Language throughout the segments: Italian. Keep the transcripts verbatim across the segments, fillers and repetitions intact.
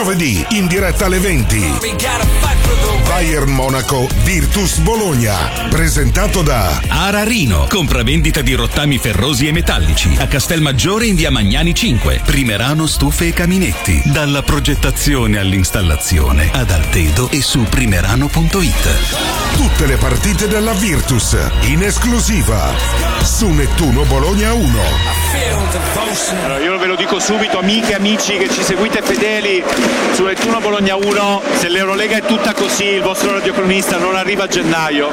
Giovedì in diretta alle venti. Bayern Monaco Virtus Bologna, presentato da Ararino, compravendita di rottami ferrosi e metallici a Castelmaggiore in via Magnani cinque. Primerano stufe e caminetti, dalla progettazione all'installazione ad Altedo e su primerano punto it. Tutte le partite della Virtus in esclusiva su Nettuno Bologna uno. Allora, io ve lo dico subito, amiche e amici che ci seguite fedeli su Nettuno Bologna uno, se l'Eurolega è tutta così, il vostro radiocronista non arriva a gennaio.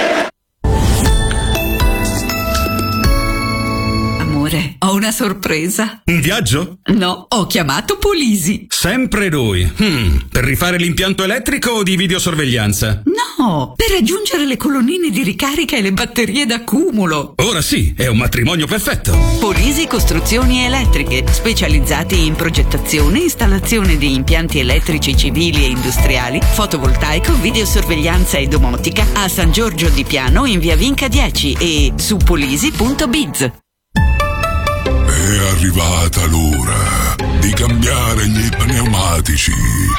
Amore, ho una sorpresa. Un viaggio? No, ho chiamato Polisi. Sempre lui. Hmm, per rifare l'impianto elettrico o di videosorveglianza? No, per aggiungere le colonnine di ricarica e le batterie d'accumulo. Ora sì, è un matrimonio perfetto. Polisi Costruzioni Elettriche, specializzati in progettazione e installazione di impianti elettrici civili e industriali, fotovoltaico, videosorveglianza e domotica a San Giorgio di Piano in via Vinca dieci e su polisi punto biz. È arrivata l'ora di cambiare gli pneumatici.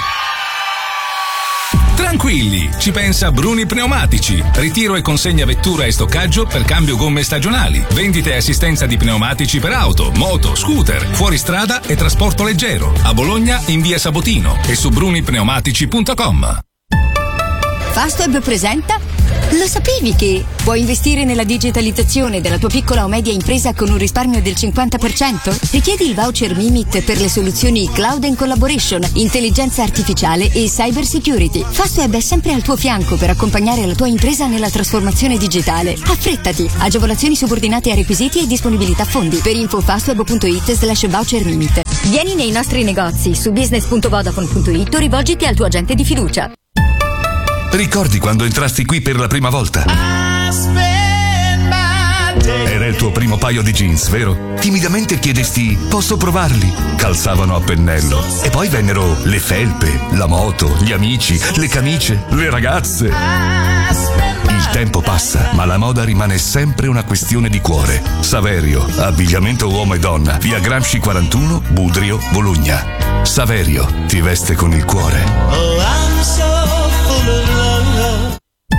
Tranquilli, ci pensa Bruni Pneumatici. Ritiro e consegna vettura e stoccaggio per cambio gomme stagionali. Vendite e assistenza di pneumatici per auto, moto, scooter, fuoristrada e trasporto leggero. A Bologna in via Sabotino e su bruni pneumatici punto com. Fastweb presenta. Lo sapevi che puoi investire nella digitalizzazione della tua piccola o media impresa con un risparmio del cinquanta per cento? Richiedi il voucher Mimit per le soluzioni Cloud and Collaboration, intelligenza artificiale e cyber security. Fastweb è sempre al tuo fianco per accompagnare la tua impresa nella trasformazione digitale. Affrettati! Agevolazioni subordinate a requisiti e disponibilità fondi. Per info fastweb punto it slash voucher Mimit. Vieni nei nostri negozi su business punto vodafone punto it o rivolgiti al tuo agente di fiducia. Ricordi quando entrasti qui per la prima volta? Era il tuo primo paio di jeans, vero? Timidamente chiedesti: posso provarli? Calzavano a pennello. E poi vennero le felpe, la moto, gli amici, le camicie, le ragazze. Il tempo passa, ma la moda rimane sempre una questione di cuore. Saverio, abbigliamento uomo e donna, via Gramsci quarantuno, Budrio, Bologna. Saverio, ti veste con il cuore. Oh, I'm so full of love.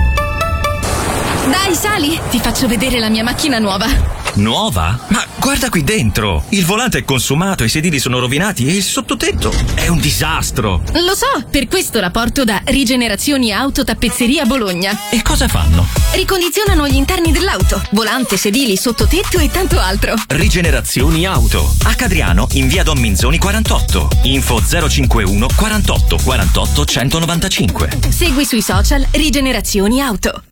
Dai, sali, ti faccio vedere la mia macchina nuova. Nuova? Ma guarda qui dentro! Il volante è consumato, i sedili sono rovinati e il sottotetto è un disastro! Lo so, per questo la porto da Rigenerazioni Auto Tappezzeria Bologna. E cosa fanno? Ricondizionano gli interni dell'auto, volante, sedili, sottotetto e tanto altro. Rigenerazioni Auto. A Cadriano, in via Don Minzoni quarantotto. Info zero cinquantuno quarantotto quarantotto centonovantacinque. Segui sui social Rigenerazioni Auto.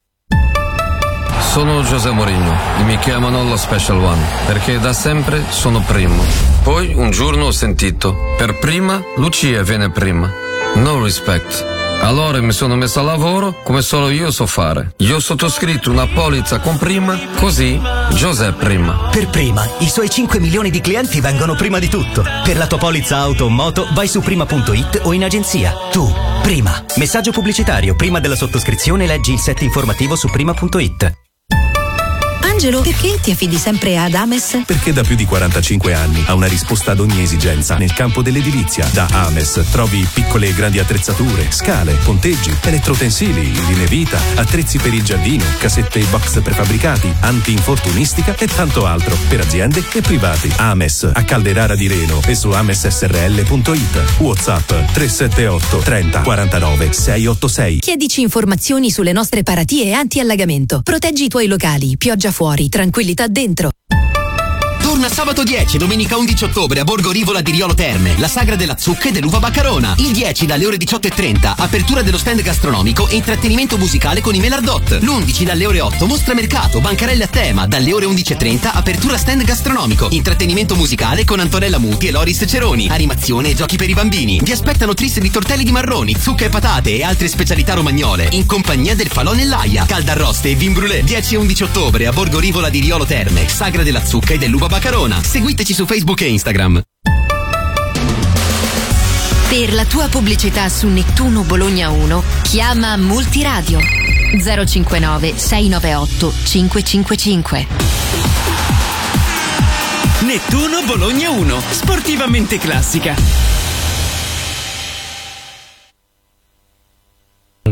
Sono José Mourinho e mi chiamano lo Special One perché da sempre sono primo. Poi un giorno ho sentito: per prima Lucia viene prima. No respect. Allora mi sono messo a lavoro come solo io so fare. Io ho sottoscritto una polizza con prima, così José prima. Per prima, i suoi cinque milioni di clienti vengono prima di tutto. Per la tua polizza auto o moto vai su prima punto it o in agenzia. Tu, prima. Messaggio pubblicitario: prima della sottoscrizione leggi il set informativo su prima punto it. Angelo, perché ti affidi sempre ad Ames? Perché da più di quarantacinque anni ha una risposta ad ogni esigenza nel campo dell'edilizia. Da Ames trovi piccole e grandi attrezzature, scale, ponteggi, elettrotensili, linee vita, attrezzi per il giardino, casette e box prefabbricati, anti-infortunistica e tanto altro per aziende e privati. Ames a Calderara di Reno e su ames s r l punto it. WhatsApp tre sette otto trenta quarantanove seicentottantasei. Chiedici informazioni sulle nostre paratie anti-allagamento. Proteggi i tuoi locali, pioggia fuori, tranquillità dentro. Torna sabato dieci e domenica undici ottobre a Borgo Rivola di Riolo Terme, la sagra della zucca e dell'uva Baccarona. Il dieci dalle ore diciotto e trenta, apertura dello stand gastronomico e intrattenimento musicale con i Melardot. L'undici dalle ore otto, mostra mercato, bancarelle a tema. Dalle ore undici e trenta, apertura stand gastronomico, intrattenimento musicale con Antonella Muti e Loris Ceroni, animazione e giochi per i bambini. Vi aspettano tris di tortelli di marroni, zucca e patate e altre specialità romagnole, in compagnia del Falò nell'Aia, caldarroste e vin brûlé. dieci e undici ottobre a Borgo Rivola di Riolo Terme, sagra della zucca e dell'uva Baccarona. Seguiteci su Facebook e Instagram. Per la tua pubblicità su Nettuno Bologna uno, chiama Multiradio zero cinquantanove sei novantaotto cinquecentocinquantacinque. Nettuno Bologna uno, sportivamente classica.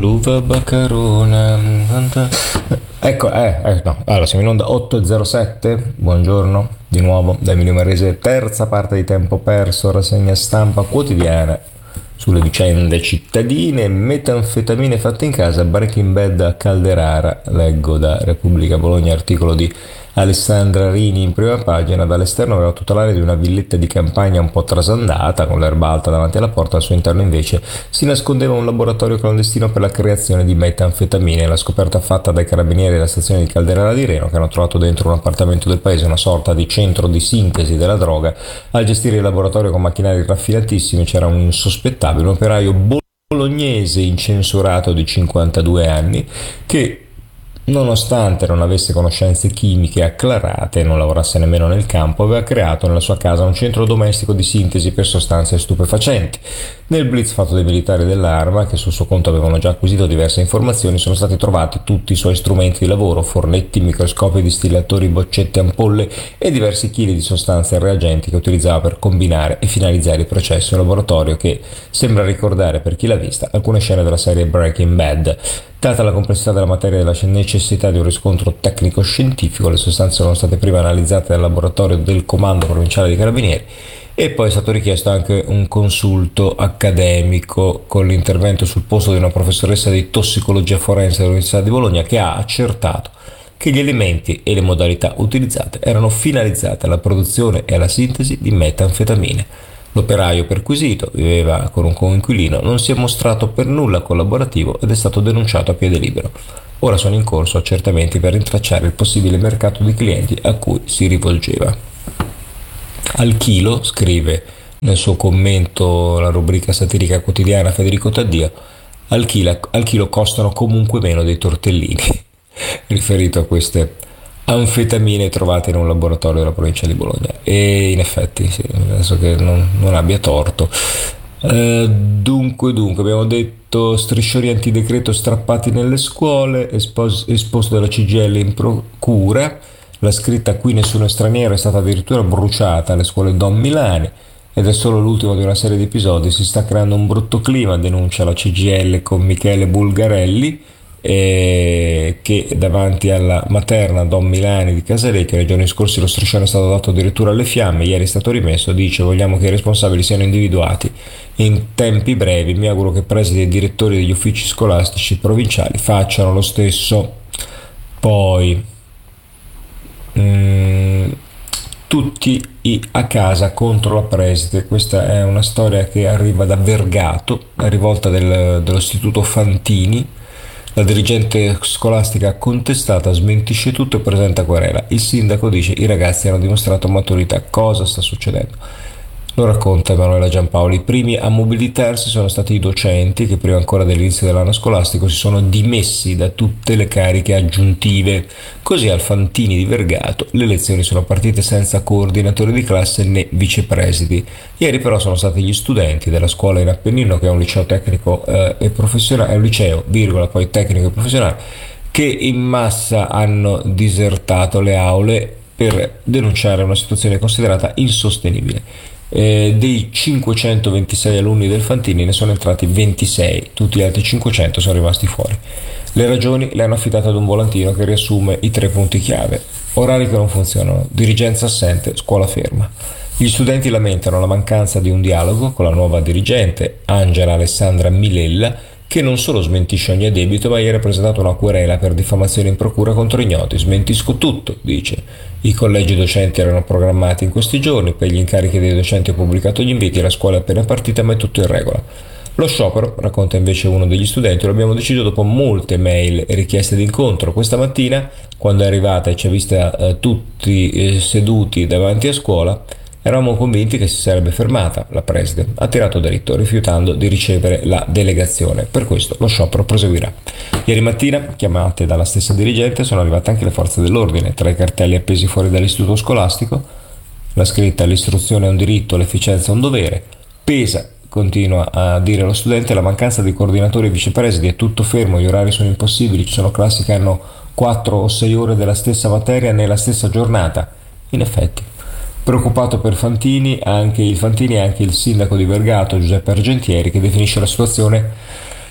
l'uva baccarona. Ecco, eh, eh no, allora siamo in onda otto e zero sette, buongiorno di nuovo da Emilio Marrese, terza parte di Tempo Perso, rassegna stampa quotidiana sulle vicende cittadine, metanfetamine fatte in casa, Breaking Bad a Calderara, leggo da Repubblica Bologna, articolo di Alessandra Rini in prima pagina. Dall'esterno aveva tutta l'aria di una villetta di campagna un po' trasandata, con l'erba alta davanti alla porta. Al suo interno invece si nascondeva un laboratorio clandestino per la creazione di metanfetamine. La scoperta fatta dai carabinieri della stazione di Calderara di Reno, che hanno trovato dentro un appartamento del paese una sorta di centro di sintesi della droga. A gestire il laboratorio con macchinari raffinatissimi c'era un insospettabile, un operaio bolognese incensurato di cinquantadue anni che, nonostante non avesse conoscenze chimiche acclarate e non lavorasse nemmeno nel campo, aveva creato nella sua casa un centro domestico di sintesi per sostanze stupefacenti. Nel blitz fatto dai militari dell'Arma, che sul suo conto avevano già acquisito diverse informazioni, sono stati trovati tutti i suoi strumenti di lavoro: fornetti, microscopi, distillatori, boccette, ampolle e diversi chili di sostanze e reagenti che utilizzava per combinare e finalizzare i processi. Un laboratorio che sembra ricordare, per chi l'ha vista, alcune scene della serie Breaking Bad. Data la complessità della materia e la necessità di un riscontro tecnico-scientifico, le sostanze sono state prima analizzate dal laboratorio del Comando Provinciale dei Carabinieri e poi è stato richiesto anche un consulto accademico con l'intervento sul posto di una professoressa di tossicologia forense dell'Università di Bologna, che ha accertato che gli elementi e le modalità utilizzate erano finalizzate alla produzione e alla sintesi di metanfetamine. L'operaio perquisito viveva con un coinquilino, non si è mostrato per nulla collaborativo ed è stato denunciato a piede libero. Ora sono in corso accertamenti per rintracciare il possibile mercato di clienti a cui si rivolgeva. Al chilo, scrive nel suo commento la rubrica satirica quotidiana Federico Taddio, al chilo, al chilo costano comunque meno dei tortellini, riferito a queste anfetamine trovate in un laboratorio della provincia di Bologna. E in effetti sì, penso che non, non abbia torto. Eh, dunque dunque abbiamo detto striscioni antidecreto strappati nelle scuole, espos- esposto dalla C G I L in procura, la scritta "qui nessuno è straniero" è stata addirittura bruciata alle scuole Don Milani ed è solo l'ultimo di una serie di episodi. Si sta creando un brutto clima, denuncia la C G I L con Michele Bulgarelli, Eh, che davanti alla materna Don Milani di Casalecchio nei giorni scorsi lo striscione è stato dato addirittura alle fiamme, ieri è stato rimesso. Dice: vogliamo che i responsabili siano individuati in tempi brevi, mi auguro che presidi e direttori degli uffici scolastici provinciali facciano lo stesso. Poi mm, tutti i a casa contro la preside, questa è una storia che arriva da Vergato, la rivolta del, dell'istituto Fantini. La dirigente scolastica contestata smentisce tutto e presenta querela. Il sindaco dice: i ragazzi hanno dimostrato maturità. Cosa sta succedendo? Lo racconta Emanuela Giampaoli. I primi a mobilitarsi sono stati i docenti, che prima ancora dell'inizio dell'anno scolastico si sono dimessi da tutte le cariche aggiuntive. Così al Fantini di Vergato le lezioni sono partite senza coordinatori di classe né vicepresidi. Ieri però sono stati gli studenti della scuola in Appennino, che è un liceo tecnico eh, e professionale, è un liceo, virgola, poi tecnico e professionale, che in massa hanno disertato le aule per denunciare una situazione considerata insostenibile. Eh, dei cinquecentoventisei alunni del Fantini ne sono entrati ventisei, tutti gli altri cinquecento sono rimasti fuori. Le ragioni le hanno affidate ad un volantino che riassume i tre punti chiave: orari che non funzionano, dirigenza assente, scuola ferma. Gli studenti lamentano la mancanza di un dialogo con la nuova dirigente Angela Alessandra Milella, che non solo smentisce ogni debito, ma ieri ha presentato una querela per diffamazione in procura contro ignoti. Smentisco tutto, dice. I collegi docenti erano programmati in questi giorni, per gli incarichi dei docenti ho pubblicato gli inviti, la scuola è appena partita, ma è tutto in regola. Lo sciopero, racconta invece uno degli studenti, lo abbiamo deciso dopo molte mail e richieste di incontro. Questa mattina, quando è arrivata e ci ha vista eh, tutti eh, seduti davanti a scuola, eravamo convinti che si sarebbe fermata. La preside ha tirato dritto, rifiutando di ricevere la delegazione. Per questo lo sciopero proseguirà. Ieri mattina, chiamate dalla stessa dirigente, sono arrivate anche le forze dell'ordine. Tra i cartelli appesi fuori dall'istituto scolastico, la scritta "l'istruzione è un diritto, l'efficienza è un dovere". Pesa, continua a dire lo studente, la mancanza di coordinatori e vicepresidi, è tutto fermo, gli orari sono impossibili, ci sono classi che hanno quattro o sei ore della stessa materia nella stessa giornata. In effetti, preoccupato per Fantini, anche il Fantini e anche il sindaco di Vergato, Giuseppe Argentieri, che definisce la situazione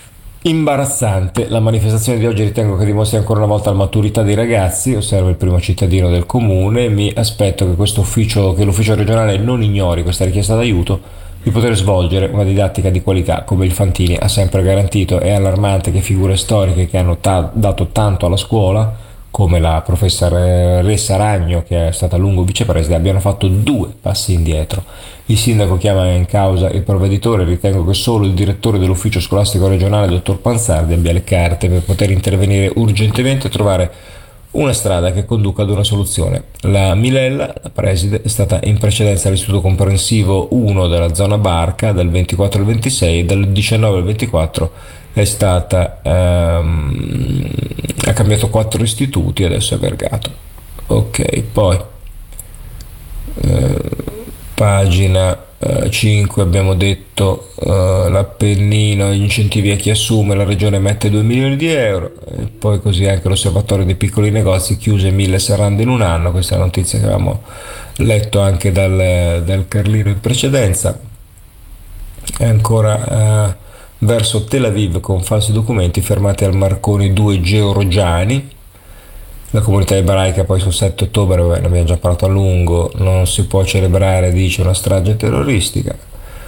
Imbarazzante, la manifestazione di oggi ritengo che dimostri ancora una volta la maturità dei ragazzi, osserva il primo cittadino del comune. Mi aspetto che questo ufficio, che l'ufficio regionale non ignori questa richiesta d'aiuto di poter svolgere una didattica di qualità come il Fantini ha sempre garantito. È allarmante che figure storiche che hanno ta- dato tanto alla scuola, come la professoressa Ragno, che è stata a lungo vicepreside, abbiano fatto due passi indietro. Il sindaco chiama in causa il provveditore. Ritengo che solo il direttore dell'ufficio scolastico regionale, dottor Pansardi, abbia le carte per poter intervenire urgentemente e trovare una strada che conduca ad una soluzione. La Milella, la preside, è stata in precedenza all'istituto comprensivo uno della zona Barca dal ventiquattro al ventisei e dal diciannove al ventiquattro è stata ehm, ha cambiato quattro istituti e adesso è Vergato. Ok, poi eh, pagina eh, cinque abbiamo detto eh, l'Appennino, gli incentivi a chi assume, la regione mette due milioni di euro, e poi così anche l'osservatorio dei piccoli negozi chiuse mille serrande in un anno. Questa è la notizia che avevamo letto anche dal, dal Carlino in precedenza. E ancora eh, verso Tel Aviv con falsi documenti, fermati al Marconi due georgiani. La comunità ebraica poi sul sette ottobre, vabbè, ne abbiamo già parlato a lungo, non si può celebrare, dice, una strage terroristica.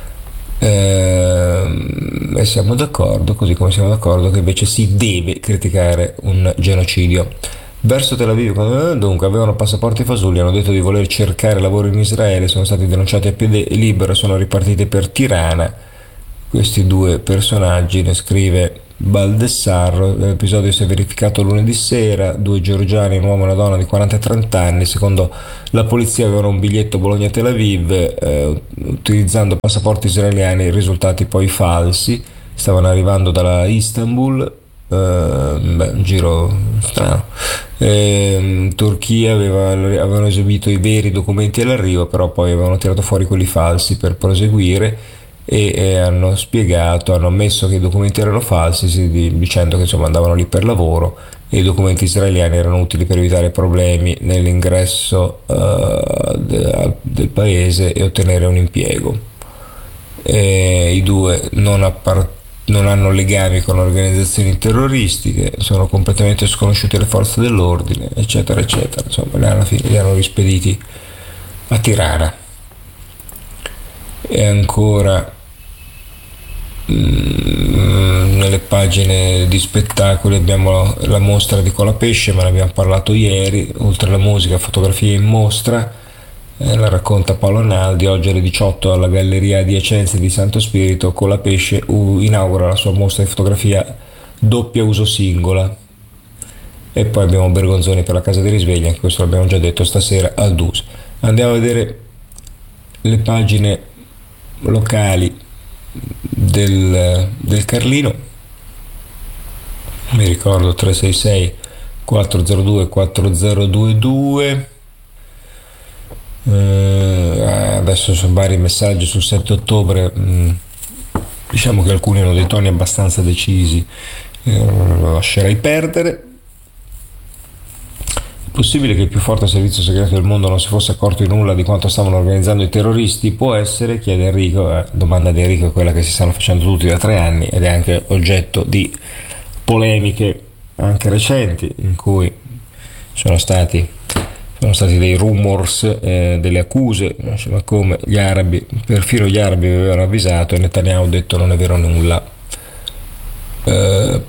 Ehm, e siamo d'accordo, così come siamo d'accordo che invece si deve criticare un genocidio. Verso Tel Aviv, dunque, avevano passaporti fasulli, hanno detto di voler cercare lavoro in Israele, sono stati denunciati a piede libero, sono ripartiti per Tirana. Questi due personaggi, ne scrive Baldessarro. L'episodio si è verificato lunedì sera, due georgiani, un uomo e una donna di quaranta e trenta anni, secondo la polizia avevano un biglietto Bologna-Tel Aviv, eh, utilizzando passaporti israeliani risultati poi falsi, stavano arrivando dalla Istanbul, eh, beh, un giro strano. Eh, Turchia aveva, avevano esibito i veri documenti all'arrivo, però poi avevano tirato fuori quelli falsi per proseguire. E, e hanno spiegato, hanno ammesso che i documenti erano falsi, si, dicendo che insomma andavano lì per lavoro e i documenti israeliani erano utili per evitare problemi nell'ingresso uh, de, del paese e ottenere un impiego. E i due non, appart- non hanno legami con organizzazioni terroristiche, sono completamente sconosciuti alle forze dell'ordine, eccetera eccetera. Insomma, alla fine li hanno rispediti a Tirana. E ancora nelle pagine di spettacoli abbiamo la mostra di Colapesce, ma ne abbiamo parlato ieri. Oltre alla musica, fotografie in mostra, eh, la racconta Paolo Naldi. Oggi alle diciotto alla Galleria Adiacenze di Santo Spirito Colapesce uh, inaugura la sua mostra di fotografia doppia uso singola. E poi abbiamo Bergonzoni per la Casa dei Risvegli, anche questo l'abbiamo già detto stasera al D U S. Andiamo a vedere le pagine locali del, del Carlino. Mi ricordo tre sei sei quattro zero due quattro zero due due. Eh, adesso sono vari messaggi sul sette ottobre. Mm, diciamo che alcuni hanno dei toni abbastanza decisi, eh, lo lascerei perdere. È possibile che il più forte servizio segreto del mondo non si fosse accorto di nulla di quanto stavano organizzando i terroristi? Può essere, chiede Enrico. Eh, domanda di Enrico è quella che si stanno facendo tutti da tre anni ed è anche oggetto di polemiche anche recenti, in cui sono stati sono stati dei rumors, eh, delle accuse, insomma, come gli arabi, perfino gli arabi avevano avvisato e Netanyahu ha detto non è vero nulla. Eh,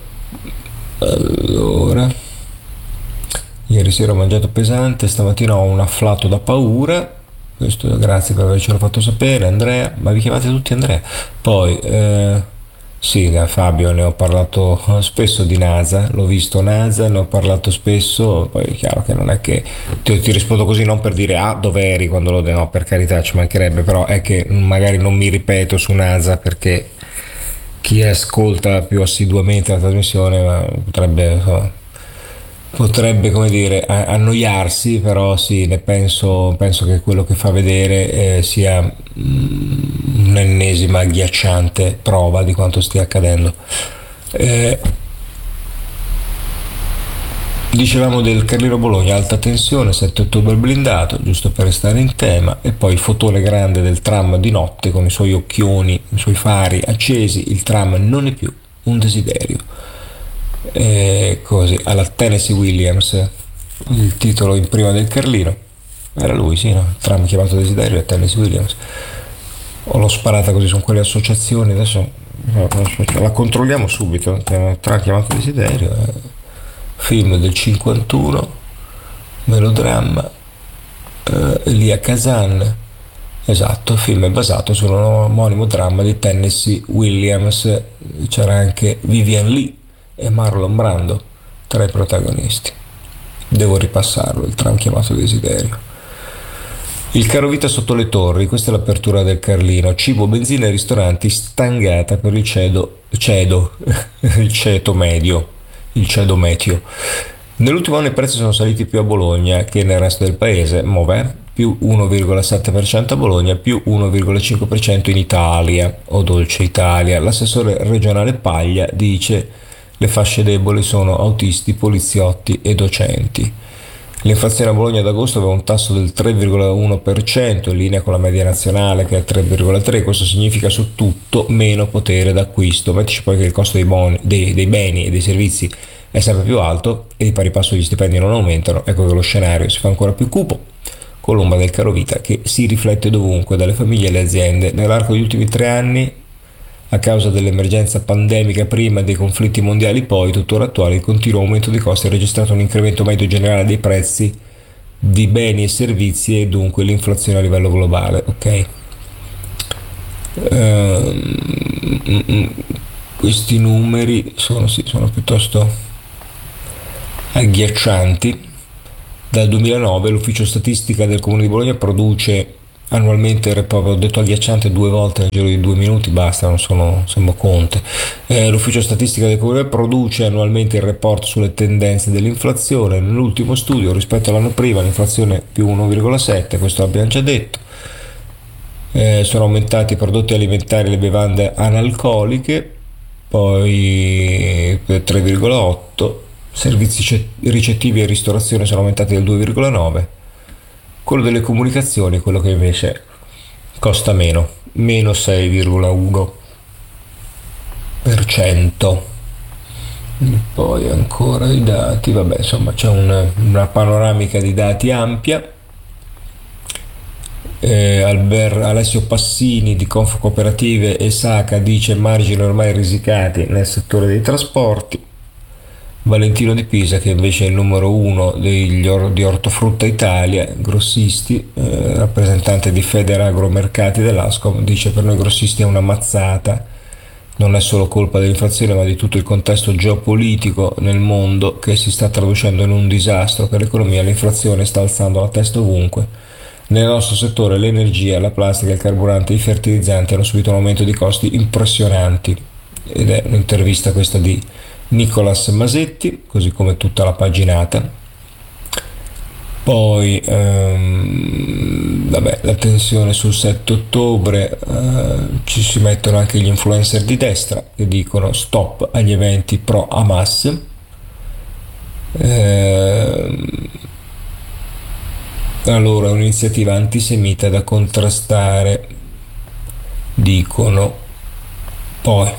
allora ieri sera ho mangiato pesante, stamattina ho un afflato da paura. Questo grazie per avercelo fatto sapere, Andrea. Ma vi chiamate tutti Andrea? Poi eh, sì, da Fabio ne ho parlato spesso di NASA, l'ho visto NASA, ne ho parlato spesso. Poi è chiaro che non è che ti, ti rispondo così non per dire ah dove eri quando lo no, per carità, ci mancherebbe, però è che magari non mi ripeto su NASA perché chi ascolta più assiduamente la trasmissione potrebbe so, potrebbe come dire annoiarsi, però sì, ne penso, penso che quello che fa vedere eh, sia mm, un'ennesima agghiacciante prova di quanto stia accadendo. Eh, dicevamo del Carlino Bologna, alta tensione, sette ottobre blindato, giusto per restare in tema, e poi il fotone grande del tram di notte con i suoi occhioni, i suoi fari accesi. Il tram non è più un desiderio. E così, alla Tennessee Williams, il titolo in prima del Carlino. Era lui, sì, no? Tram chiamato Desiderio e Tennessee Williams. O l'ho sparata così su quelle associazioni, adesso la controlliamo subito. Tram chiamato Desiderio, eh. Film del cinquantuno, melodramma, eh, Elia Kazan. Esatto, il film è basato su un omonimo dramma di Tennessee Williams. C'era anche Vivian Lee e Marlon Brando tra i protagonisti. Devo ripassarlo, il Tram chiamato Desiderio. Il carovita sotto le torri, questa è l'apertura del Carlino. Cibo, benzina e ristoranti, stangata per il cedo, cedo il ceto medio, il cedo meteo. Nell'ultimo anno i prezzi sono saliti più a Bologna che nel resto del paese, Movè, più uno virgola sette per cento a Bologna, più uno virgola cinque per cento in Italia, o Dolce Italia. L'assessore regionale Paglia dice: le fasce deboli sono autisti, poliziotti e docenti. L'inflazione a Bologna ad agosto aveva un tasso del tre virgola uno per cento, in linea con la media nazionale che è tre virgola tre per cento. Questo significa su tutto meno potere d'acquisto. Mettici poi che il costo dei, boni, dei, dei beni e dei servizi è sempre più alto e di pari passo gli stipendi non aumentano. Ecco che lo scenario si fa ancora più cupo, con l'ombra del carovita che si riflette dovunque, dalle famiglie alle aziende. Nell'arco degli ultimi tre anni, a causa dell'emergenza pandemica prima e dei conflitti mondiali poi, tuttora attuale, il continuo aumento dei costi ha registrato un incremento medio generale dei prezzi di beni e servizi e dunque l'inflazione a livello globale. Ok. Uh, questi numeri sono, sì, sono piuttosto agghiaccianti. Dal duemilanove l'ufficio statistica del Comune di Bologna produce annualmente, ho detto agghiacciante due volte nel giro di due minuti, basta, non sono, siamo Conte. Eh, l'ufficio statistica del Comune produce annualmente il report sulle tendenze dell'inflazione. Nell'ultimo studio rispetto all'anno prima l'inflazione più uno virgola sette, questo l'abbiamo già detto. Eh, sono aumentati i prodotti alimentari e le bevande analcoliche, poi per tre virgola otto, servizi ricettivi e ristorazione sono aumentati del due virgola nove. Quello delle comunicazioni è quello che invece costa meno, meno sei virgola uno per cento. Poi ancora i dati, vabbè, insomma c'è una, una panoramica di dati ampia. Eh, Alber, Alessio Passini di Confcooperative e Saca dice margini ormai risicati nel settore dei trasporti. Valentino Di Pisa, che invece è il numero uno degli or- di Ortofrutta Italia, grossisti, eh, rappresentante di Federagromercati dell'Ascom, dice: per noi grossisti è una mazzata, non è solo colpa dell'inflazione ma di tutto il contesto geopolitico nel mondo che si sta traducendo in un disastro per l'economia. L'inflazione sta alzando la testa ovunque. Nel nostro settore l'energia, la plastica, il carburante e i fertilizzanti hanno subito un aumento di costi impressionanti. Ed è un'intervista questa di Nicolas Masetti, così come tutta la paginata. Poi ehm, vabbè, la tensione sul sette ottobre, eh, ci si mettono anche gli influencer di destra che dicono stop agli eventi pro Hamas. Eh, allora è un'iniziativa antisemita da contrastare, dicono. Poi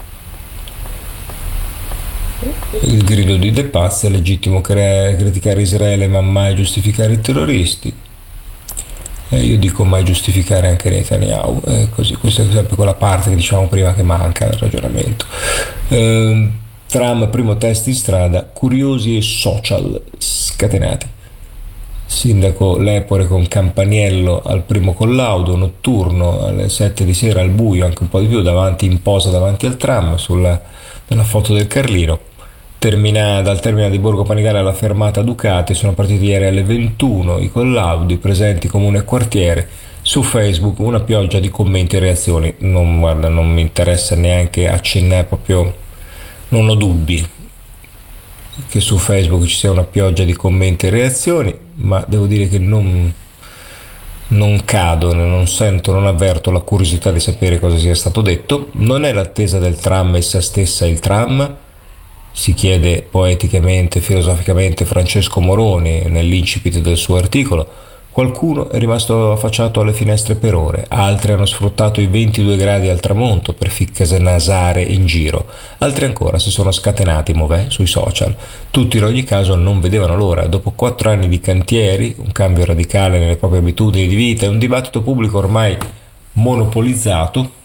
il grido di De Paz: è legittimo cre- criticare Israele ma mai giustificare i terroristi. E io dico mai giustificare anche Netanyahu. Eh, così, questa è sempre quella parte che dicevamo prima che manca nel ragionamento. Eh, tram, primo test in strada, curiosi e social scatenati. Sindaco Lepore con Campaniello al primo collaudo notturno alle sette di sera al buio, anche un po' di più, davanti in posa davanti al tram, sulla nella foto del Carlino. Termina, dal terminale di Borgo Panigale alla fermata Ducati sono partiti ieri alle ventuno i collaudi, presenti comune e quartiere. Su Facebook una pioggia di commenti e reazioni. Non, guarda, non mi interessa neanche accennare, proprio non ho dubbi che su Facebook ci sia una pioggia di commenti e reazioni, ma devo dire che non, non cado, non sento, non avverto la curiosità di sapere cosa sia stato detto. Non è l'attesa del tram essa stessa il tram, si chiede poeticamente, filosoficamente Francesco Moroni nell'incipit del suo articolo. Qualcuno è rimasto affacciato alle finestre per ore, altri hanno sfruttato i ventidue gradi al tramonto per ficcasenasare in giro, altri ancora si sono scatenati movè sui social. Tutti in ogni caso non vedevano l'ora. Dopo quattro anni di cantieri, un cambio radicale nelle proprie abitudini di vita e un dibattito pubblico ormai monopolizzato,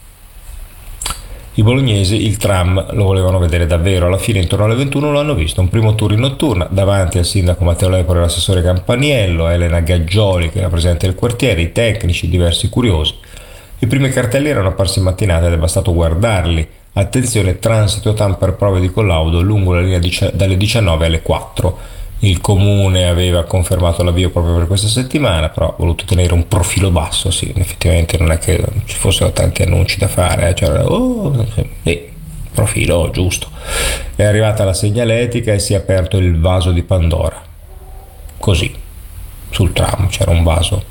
i bolognesi il tram lo volevano vedere davvero. Alla fine intorno alle ventuno lo hanno visto, un primo tour in notturna davanti al sindaco Matteo Lepore e l'assessore Campaniello, Elena Gaggioli che era presidente del quartiere, i tecnici, diversi curiosi. I primi cartelli erano apparsi in mattinata ed è bastato guardarli. Attenzione, transito TAM per prove di collaudo lungo la linea dalle diciannove alle quattro. Il comune aveva confermato l'avvio proprio per questa settimana, però ha voluto tenere un profilo basso. Sì, effettivamente non è che ci fossero tanti annunci da fare, eh. Cioè, oh, sì, profilo giusto. È arrivata la segnaletica e si è aperto il vaso di Pandora. Così, sul tram c'era un vaso.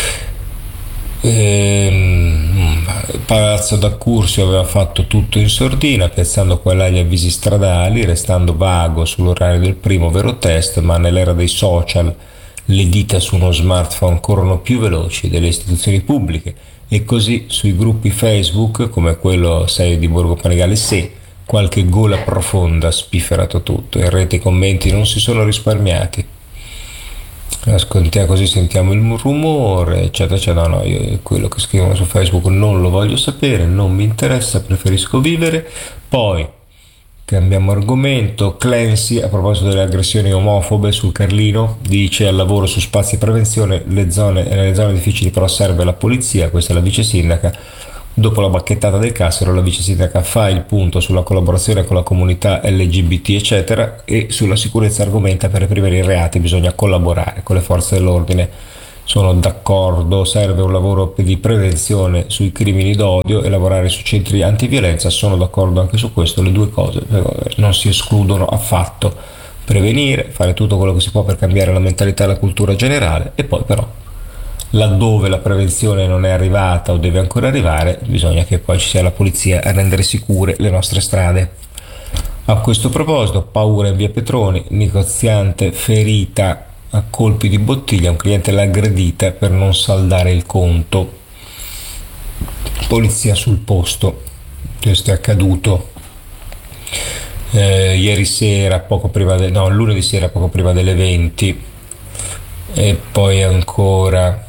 Ehm, Palazzo d'Accursio aveva fatto tutto in sordina, piazzando qua e là gli avvisi stradali, restando vago sull'orario del primo vero test, ma nell'era dei social le dita su uno smartphone corrono più veloci delle istituzioni pubbliche, e così sui gruppi Facebook come quello sei di Borgo Panigale, se qualche gola profonda ha spifferato tutto. In rete i commenti non si sono risparmiati. Ascoltiamo così, sentiamo il rumore, eccetera, eccetera. No, no, io quello che scrivono su Facebook non lo voglio sapere, non mi interessa, preferisco vivere. Poi cambiamo argomento. Clancy, a proposito delle aggressioni omofobe sul Carlino, dice: al lavoro su spazi e prevenzione, le zone, nelle zone difficili però serve la polizia. Questa è la vice sindaca. Dopo la bacchettata del Cassero, la vice sindaca fa il punto sulla collaborazione con la comunità L G B T eccetera, e sulla sicurezza argomenta: per reprimere i reati bisogna collaborare con le forze dell'ordine. Sono d'accordo, serve un lavoro di prevenzione sui crimini d'odio e lavorare su centri antiviolenza. Sono d'accordo anche su questo, le due cose non si escludono affatto. Prevenire, fare tutto quello che si può per cambiare la mentalità e la cultura generale, e poi però laddove la prevenzione non è arrivata o deve ancora arrivare, bisogna che poi ci sia la polizia a rendere sicure le nostre strade. A questo proposito, paura in via Petroni, negoziante ferita a colpi di bottiglia, un cliente l'ha aggredita per non saldare il conto. Polizia sul posto. Questo è accaduto eh, ieri sera, poco prima de- no, lunedì sera poco prima delle venti. E poi ancora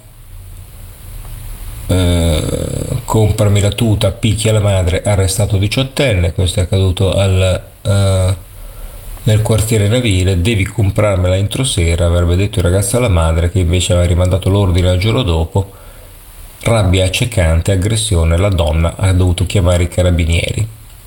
eh, comprami la tuta, picchia la madre, arrestato diciottenne. Questo è accaduto al uh, nel quartiere Navile. Devi comprarmela entro sera, avrebbe detto il ragazzo alla madre, che invece aveva rimandato l'ordine al giorno dopo. Rabbia accecante, aggressione, la donna ha dovuto chiamare i carabinieri.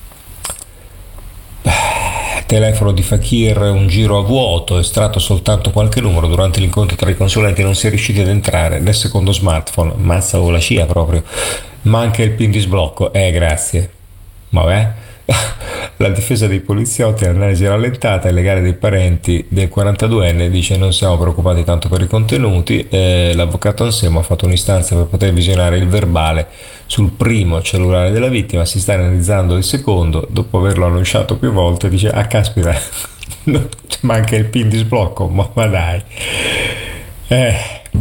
Telefono di Fakir, un giro a vuoto, estratto soltanto qualche numero. Durante l'incontro tra i consulenti non si è riusciti ad entrare nel secondo smartphone. Mazza con la scia proprio. Manca il pin di sblocco. Eh, grazie. Vabbè. La difesa dei poliziotti, l'analisi rallentata, il legale dei parenti del quarantaduenne dice: non siamo preoccupati tanto per i contenuti. Eh, l'avvocato Anselmo ha fatto un'istanza per poter visionare il verbale sul primo cellulare della vittima, si sta analizzando il secondo. Dopo averlo annunciato più volte dice: ah caspita, manca il pin di sblocco, ma, ma dai. Eh.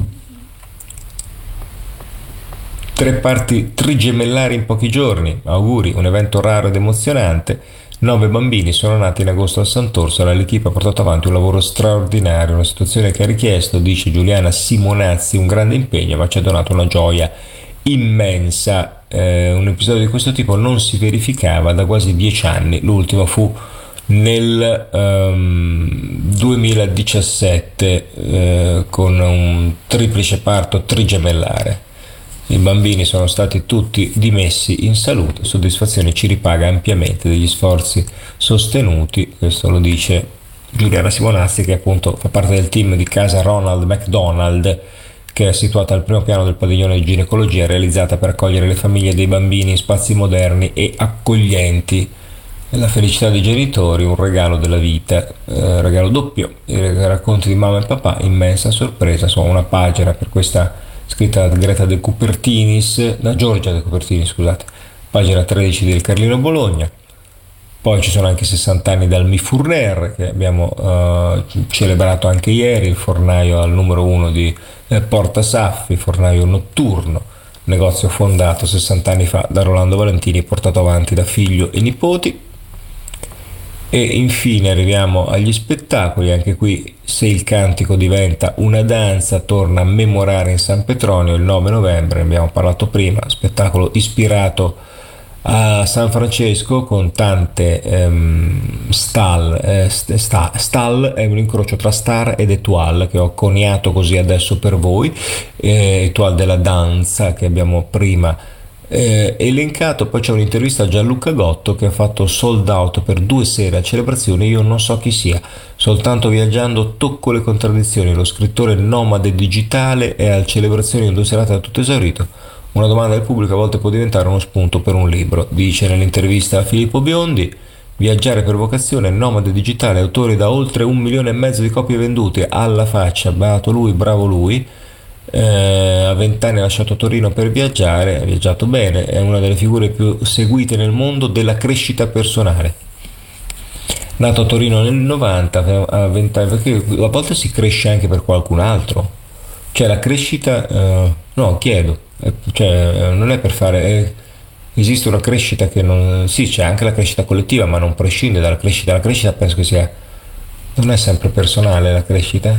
Tre parti trigemellari in pochi giorni, auguri, un evento raro ed emozionante. Nove bambini sono nati in agosto al Sant'Orsola, l'equipe ha portato avanti un lavoro straordinario, una situazione che ha richiesto, dice Giuliana Simonazzi, un grande impegno, ma ci ha donato una gioia immensa. Eh, un episodio di questo tipo non si verificava da quasi dieci anni, l'ultimo fu nel um, duemiladiciassette eh, con un triplice parto trigemellare. I bambini sono stati tutti dimessi in salute, soddisfazione ci ripaga ampiamente degli sforzi sostenuti. Questo lo dice Giuliana Simonazzi, che appunto fa parte del team di casa Ronald McDonald, che è situata al primo piano del padiglione di ginecologia, realizzata per accogliere le famiglie dei bambini in spazi moderni e accoglienti. La felicità dei genitori, un regalo della vita, eh, regalo doppio, i racconti di mamma e papà, immensa sorpresa. Insomma, una pagina per questa scritta da Greta De Cupertinis, da Giorgia De Cupertinis, scusate, pagina tredici del Carlino Bologna. Poi ci sono anche sessanta anni dal Mifurner, che abbiamo eh, celebrato anche ieri, il fornaio al numero uno di eh, Porta Saffi, fornaio notturno, negozio fondato sessanta anni fa da Rolando Valentini e portato avanti da figlio e nipoti. E infine arriviamo agli spettacoli. Anche qui, se il cantico diventa una danza, torna a Memorare in San Petronio il nove novembre, ne abbiamo parlato prima, spettacolo ispirato a San Francesco con tante ehm, stall, eh, sta, stall è un incrocio tra star ed étoile che ho coniato così adesso per voi, eh, étoile della danza che abbiamo prima eh, elencato. Poi c'è un'intervista a Gianluca Gotto che ha fatto sold out per due sere a Celebrazione. Io non so chi sia, soltanto viaggiando tocco le contraddizioni. Lo scrittore nomade digitale è a Celebrazione in due serate da tutto esaurito. Una domanda del pubblico a volte può diventare uno spunto per un libro, dice nell'intervista a Filippo Biondi. Viaggiare per vocazione, nomade digitale, autore da oltre un milione e mezzo di copie vendute, alla faccia, beato lui, bravo lui. Eh, a vent'anni ha lasciato Torino per viaggiare, ha viaggiato bene, è una delle figure più seguite nel mondo della crescita personale. Nato a Torino nel novanta, a vent'anni, perché a volte si cresce anche per qualcun altro, cioè la crescita, eh, no, chiedo. Cioè, non è per fare, è, esiste una crescita che non, sì, c'è anche la crescita collettiva, ma non prescinde dalla crescita. La crescita penso che sia, non è sempre personale la crescita,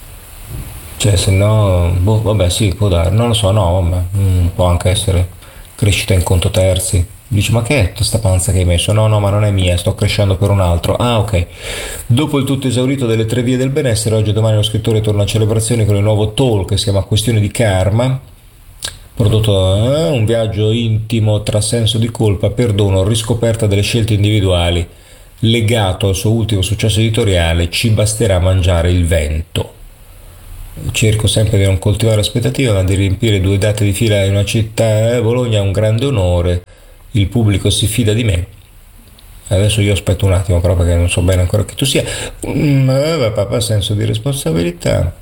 cioè se no, boh, vabbè sì, può dare, non lo so, no, vabbè, mm, può anche essere crescita in conto terzi. Dici, ma che è questa panza che hai messo? No, no, ma non è mia, sto crescendo per un altro. Ah, ok. Dopo il tutto esaurito delle tre vie del benessere, oggi e domani lo scrittore torna a Celebrazione con il nuovo talk che si chiama Questione di Karma, prodotto eh, un viaggio intimo tra senso di colpa, perdono, riscoperta delle scelte individuali, legato al suo ultimo successo editoriale Ci basterà mangiare il vento. Cerco sempre di non coltivare aspettative, ma di riempire due date di fila in una città, eh, Bologna è un grande onore, il pubblico si fida di me. Adesso io aspetto un attimo però perché non so bene ancora chi tu sia. Mm, eh, papà, senso di responsabilità.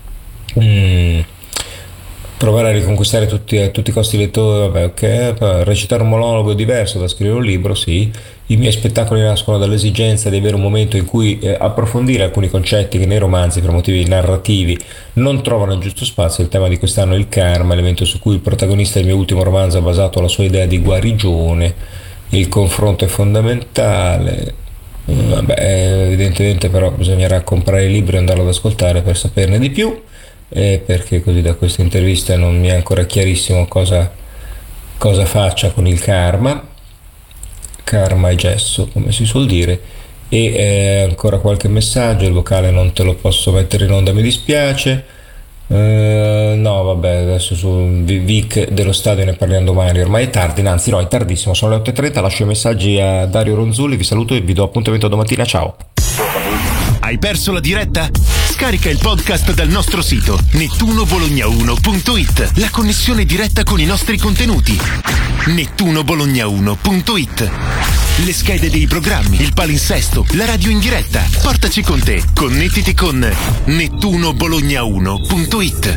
Mm. Provare a riconquistare tutti, a tutti i costi i lettori, vabbè, ok, recitare un monologo è diverso da scrivere un libro, sì. I miei spettacoli nascono dall'esigenza di avere un momento in cui eh, approfondire alcuni concetti che nei romanzi per motivi narrativi non trovano il giusto spazio. Il tema di quest'anno è il karma, l'evento su cui il protagonista del mio ultimo romanzo ha basato la sua idea di guarigione. Il confronto è fondamentale. Vabbè, evidentemente però bisognerà comprare i libri e andarlo ad ascoltare per saperne di più. Eh, perché così da questa intervista non mi è ancora chiarissimo cosa, cosa faccia con il karma karma e gesso, come si suol dire. E eh, ancora qualche messaggio, il vocale non te lo posso mettere in onda, mi dispiace. Uh, no vabbè, adesso su Vic dello stadio ne parliamo domani, ormai è tardi, anzi no, è tardissimo, sono le otto e trenta. Lascio i messaggi a Dario Ronzulli, vi saluto e vi do appuntamento domattina, ciao. Hai perso la diretta? Scarica il podcast dal nostro sito nettuno bologna uno punto it, la connessione diretta con i nostri contenuti. nettuno bologna uno punto it. Le schede dei programmi, il palinsesto, la radio in diretta. Portaci con te, connettiti con nettuno bologna uno punto it.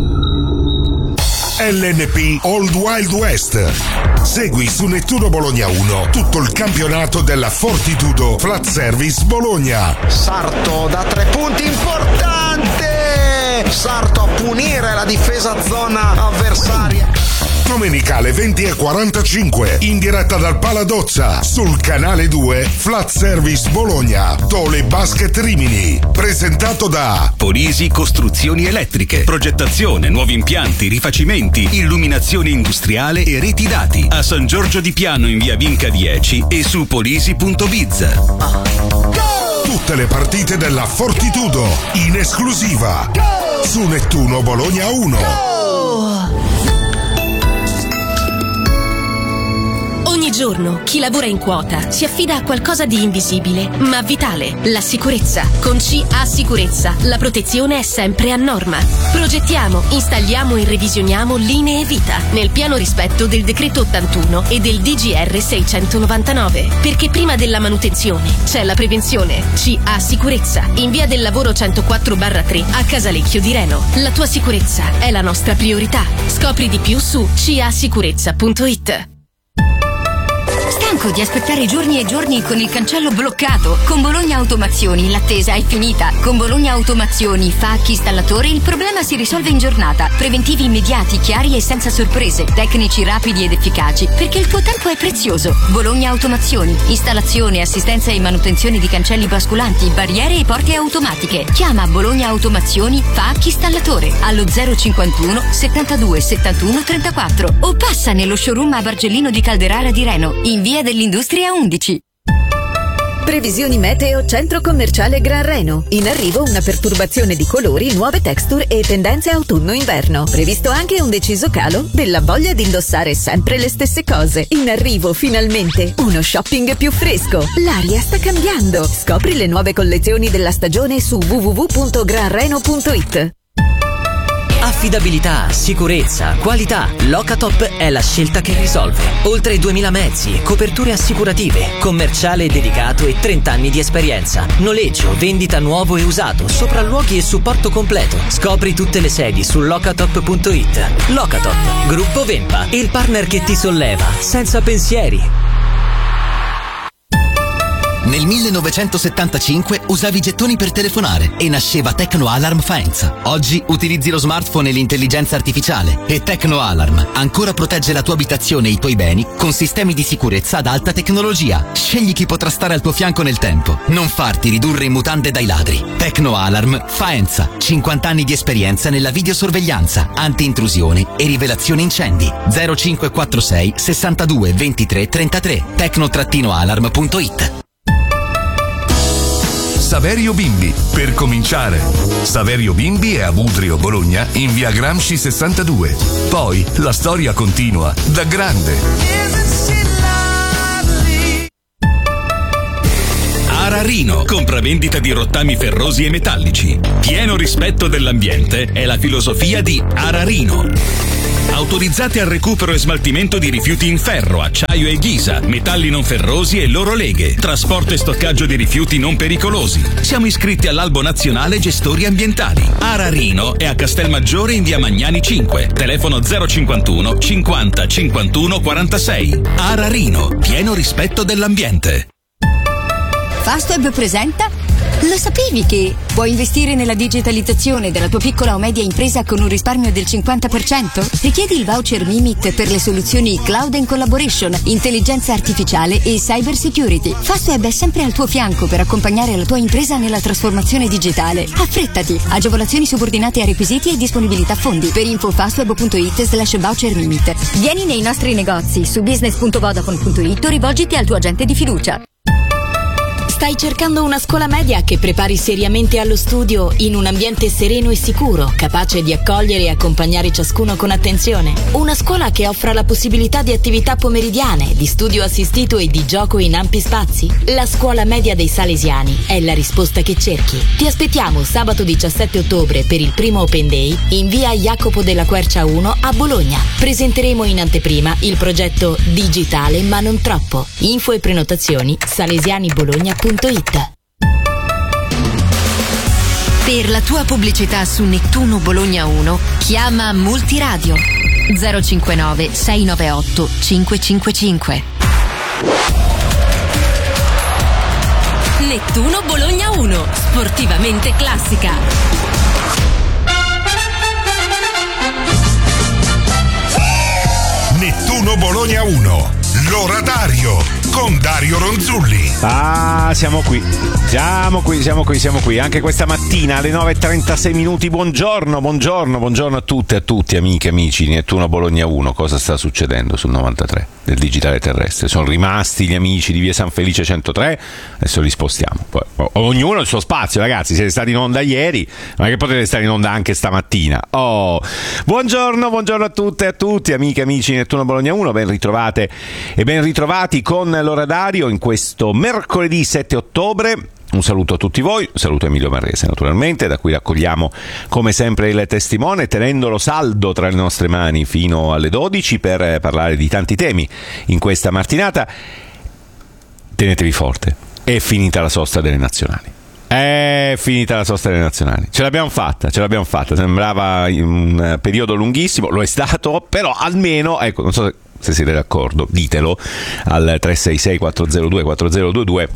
L N P Old Wild West. Segui su Nettuno Bologna uno tutto il campionato della Fortitudo Flat Service Bologna. Sarto da tre punti, importante! Sarto a punire la difesa zona avversaria. Domenicale venti e quarantacinque, in diretta dal Paladozza, sul canale due Flat Service Bologna, Tole Basket Rimini, presentato da Polisi Costruzioni Elettriche, progettazione, nuovi impianti, rifacimenti, illuminazione industriale e reti dati, a San Giorgio di Piano in via Vinca dieci e su polisi punto biz. Tutte le partite della Fortitudo, in esclusiva, su Nettuno Bologna uno. Ogni giorno chi lavora in quota si affida a qualcosa di invisibile ma vitale, la sicurezza. Con C A Sicurezza la protezione è sempre a norma. Progettiamo, installiamo e revisioniamo linee vita nel pieno rispetto del decreto ottantuno e del D G R seicentonovantanove, perché prima della manutenzione c'è la prevenzione. C A Sicurezza, in via del lavoro centoquattro barra tre a Casalecchio di Reno. La tua sicurezza è la nostra priorità. Scopri di più su c a sicurezza punto it. stanco di aspettare giorni e giorni con il cancello bloccato? Con Bologna Automazioni l'attesa è finita. Con Bologna Automazioni, Facchi Installatore, il problema si risolve in giornata. Preventivi immediati, chiari e senza sorprese. Tecnici rapidi ed efficaci, perché il tuo tempo è prezioso. Bologna Automazioni, installazione, assistenza e manutenzione di cancelli basculanti, barriere e porte automatiche. Chiama Bologna Automazioni, Facchi Installatore allo zero cinquantuno settantadue settantuno trentaquattro o passa nello showroom a Bargellino di Calderara di Reno, in via dell'Industria undici. Previsioni meteo Centro Commerciale Gran Reno. In arrivo una perturbazione di colori, nuove texture e tendenze autunno-inverno. Previsto anche un deciso calo della voglia di indossare sempre le stesse cose. In arrivo finalmente uno shopping più fresco. L'aria sta cambiando. Scopri le nuove collezioni della stagione su w w w punto gran reno punto it. Affidabilità, sicurezza, qualità. Locatop è la scelta che risolve. Oltre duemila mezzi, coperture assicurative, commerciale dedicato e trenta anni di esperienza. Noleggio, vendita nuovo e usato, sopralluoghi e supporto completo. Scopri tutte le sedi su locatop punto it. Locatop, Gruppo Vempa, il partner che ti solleva, senza pensieri. Nel millenovecentosettantacinque usavi i gettoni per telefonare e nasceva Tecno Alarm Faenza. Oggi utilizzi lo smartphone e l'intelligenza artificiale e Tecno Alarm ancora protegge la tua abitazione e i tuoi beni con sistemi di sicurezza ad alta tecnologia. Scegli chi potrà stare al tuo fianco nel tempo. Non farti ridurre in mutande dai ladri. Tecno Alarm Faenza. cinquanta anni di esperienza nella videosorveglianza, anti-intrusione e rivelazione incendi. zero cinque quattro sei sessantadue ventitré trentatré. tecno alarm punto it. Saverio Bimbi, per cominciare. Saverio Bimbi è a Budrio, Bologna, in via Gramsci sessantadue. Poi la storia continua, da grande. Ararino, compravendita di rottami ferrosi e metallici. Pieno rispetto dell'ambiente è la filosofia di Ararino. Autorizzati al recupero e smaltimento di rifiuti in ferro, acciaio e ghisa, metalli non ferrosi e loro leghe, trasporto e stoccaggio di rifiuti non pericolosi. Siamo iscritti all'Albo Nazionale Gestori Ambientali. Ararino è a Castelmaggiore in via Magnani cinque, telefono zero cinquantuno cinquanta cinquantuno quarantasei. Ararino, pieno rispetto dell'ambiente. Fastweb presenta. Lo sapevi che puoi investire nella digitalizzazione della tua piccola o media impresa con un risparmio del cinquanta per cento? Richiedi il voucher Mimit per le soluzioni Cloud and Collaboration, intelligenza artificiale e cyber security. Fastweb è sempre al tuo fianco per accompagnare la tua impresa nella trasformazione digitale. Affrettati! Agevolazioni subordinate a requisiti e disponibilità fondi. Per info fastweb punto it slash voucher Mimit. Vieni nei nostri negozi su business punto vodafone punto it o rivolgiti al tuo agente di fiducia. Stai cercando una scuola media che prepari seriamente allo studio in un ambiente sereno e sicuro, capace di accogliere e accompagnare ciascuno con attenzione? Una scuola che offra la possibilità di attività pomeridiane, di studio assistito e di gioco in ampi spazi? La scuola media dei Salesiani è la risposta che cerchi. Ti aspettiamo sabato diciassette ottobre per il primo Open Day in via Jacopo della Quercia uno a Bologna. Presenteremo in anteprima il progetto Digitale ma non troppo. Info e prenotazioni salesianibologna punto it. Per la tua pubblicità su Nettuno Bologna uno, chiama Multiradio zero cinquantanove sei novantotto cinquecentocinquantacinque. Nettuno Bologna uno, sportivamente classica. Nettuno Bologna uno, l'oratario con Dario Ronzulli. Ah, siamo qui, siamo qui, siamo qui, siamo qui. Anche questa mattina alle nove e trentasei minuti. Buongiorno, buongiorno, buongiorno a tutte e a tutti, amiche, amici di Nettuno Bologna uno. Cosa sta succedendo sul novantatré del digitale terrestre? Sono rimasti gli amici di via San Felice centotré, adesso li spostiamo. Poi, ognuno il suo spazio, ragazzi. Siete stati in onda ieri, ma che potete stare in onda anche stamattina. Oh, buongiorno, buongiorno a tutte e a tutti, amiche, amici di Nettuno Bologna uno. Ben ritrovate e ben ritrovati con l'oradario in questo mercoledì sette ottobre. Un saluto a tutti voi, un saluto a Emilio Marrese naturalmente, da cui raccogliamo come sempre il testimone, tenendolo saldo tra le nostre mani fino alle dodici per parlare di tanti temi in questa mattinata. Tenetevi forte, è finita la sosta delle nazionali. È finita la sosta delle nazionali, ce l'abbiamo fatta, ce l'abbiamo fatta, sembrava un periodo lunghissimo, lo è stato, però almeno, ecco, non so se se siete d'accordo, ditelo al tre sei sei quattro zero due quattro zero due due.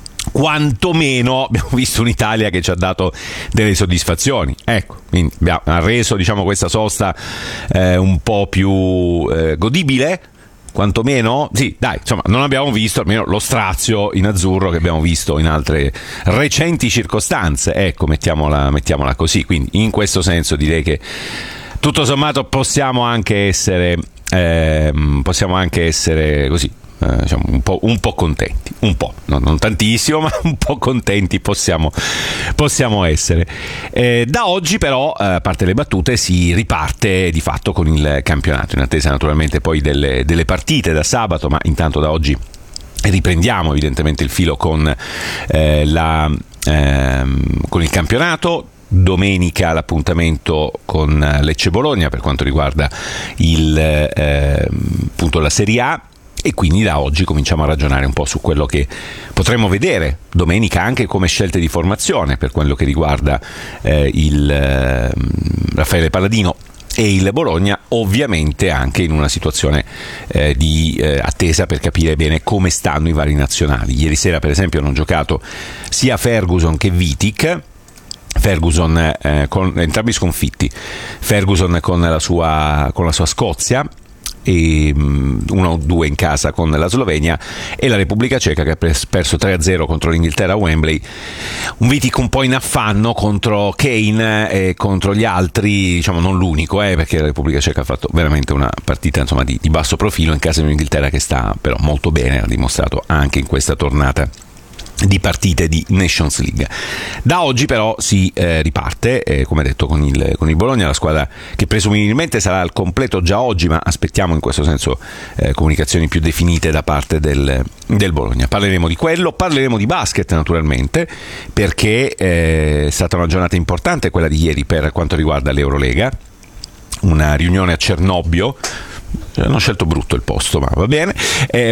Quantomeno abbiamo visto un'Italia che ci ha dato delle soddisfazioni, ecco, quindi abbiamo, ha reso, diciamo, questa sosta eh, un po' più eh, godibile. Quantomeno, sì, dai, insomma, non abbiamo visto almeno lo strazio in azzurro che abbiamo visto in altre recenti circostanze, ecco, mettiamola, mettiamola così. Quindi in questo senso direi che tutto sommato possiamo anche essere eh, possiamo anche essere così, eh, diciamo, un po', un po' contenti, un po', no, non tantissimo, ma un po' contenti possiamo, possiamo essere. Eh, da oggi però, eh, a parte le battute, si riparte di fatto con il campionato, in attesa naturalmente poi delle, delle partite da sabato, ma intanto da oggi riprendiamo evidentemente il filo con, eh, la, ehm, con il campionato. Domenica l'appuntamento con Lecce-Bologna per quanto riguarda il, eh, appunto la Serie A, e quindi da oggi cominciamo a ragionare un po' su quello che potremo vedere domenica anche come scelte di formazione per quello che riguarda eh, il eh, Raffaele Palladino e il Bologna, ovviamente anche in una situazione eh, di eh, attesa per capire bene come stanno i vari nazionali. Ieri sera per esempio hanno giocato sia Ferguson che Vitic. Ferguson eh, con entrambi sconfitti, Ferguson con la sua, con la sua Scozia, e uno due in casa con la Slovenia, e la Repubblica Ceca che ha perso tre a zero contro l'Inghilterra a Wembley. Un Vitic un po' in affanno contro Kane e contro gli altri, diciamo non l'unico, eh, perché la Repubblica Ceca ha fatto veramente una partita, insomma, di, di basso profilo in casa di un'Inghilterra che sta però molto bene, ha dimostrato anche in questa tornata di partite di Nations League. Da oggi però si eh, riparte, eh, come detto, con il, con il Bologna, la squadra che presumibilmente sarà al completo già oggi, ma aspettiamo in questo senso eh, comunicazioni più definite da parte del, del Bologna. Parleremo di quello, parleremo di basket naturalmente, perché eh, è stata una giornata importante quella di ieri per quanto riguarda l'Eurolega, una riunione a Cernobbio. Hanno scelto brutto il posto, ma va bene. Eh,